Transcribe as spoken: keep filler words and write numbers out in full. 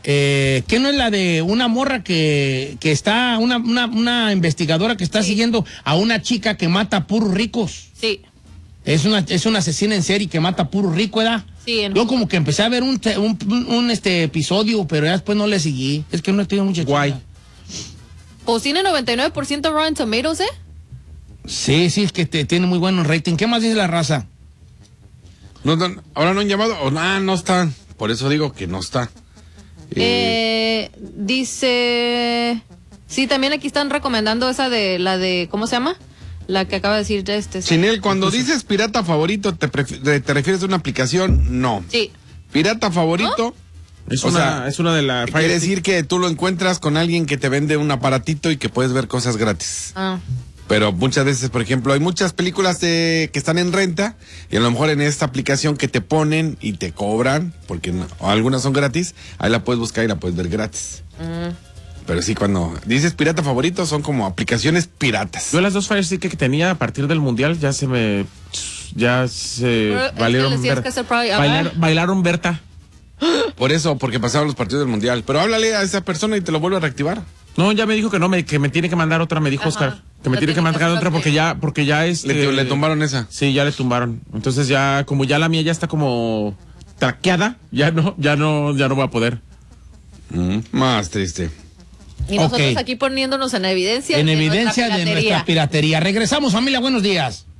Eh, ¿Qué no es la de una morra que, que está, una, una, una investigadora que está sí. siguiendo a una chica que mata a puros ricos? Sí. Es una, es una asesina en serie que mata a puros ricos, ¿verdad? Sí. En... Yo como que empecé a ver un, un, un, un este episodio, pero ya después no le seguí. Es que no he tenido mucha Guay. Pues tiene noventa y nueve por ciento Rotten Tomatoes, ¿eh? Sí, sí, es que te, tiene muy buen rating. ¿Qué más dice la raza? No, no, ahora no han llamado, o ah, no están. Por eso digo que no está. Eh, eh, dice... Sí, también aquí están recomendando esa de la de... ¿Cómo se llama? La que acaba de decir este. Chinel, cuando Entonces, dices pirata favorito, ¿te, ¿te refieres a una aplicación? No. Sí. Pirata favorito... ¿No? Es, o una, sea, es una de las... Quiere decir que tú lo encuentras con alguien que te vende un aparatito y que puedes ver cosas gratis. Ah. Pero muchas veces, por ejemplo, hay muchas películas de, que están en renta y a lo mejor en esta aplicación que te ponen y te cobran, porque no, algunas son gratis, ahí la puedes buscar y la puedes ver gratis. Mm. Pero sí, cuando dices pirata favorito, son como aplicaciones piratas. Yo las dos Fire Stick que tenía a partir del mundial ya se me... ya se Pero valieron... es que ver, que probable, bailar, bailaron Berta. Por eso, porque pasaron los partidos del mundial. Pero háblale a esa persona y te lo vuelve a reactivar. No, ya me dijo que no, me, que me tiene que mandar otra, me dijo Ajá. Oscar. Que me tiene que mandar otra porque ya, porque ya es... Le, eh, le tumbaron esa. Sí, ya le tumbaron. Entonces ya, como ya la mía ya está como traqueada, ya no, ya no, ya no va a poder. Mm, más triste. Y nosotros okay. aquí poniéndonos en evidencia. En de evidencia de nuestra piratería. Regresamos, familia, buenos días.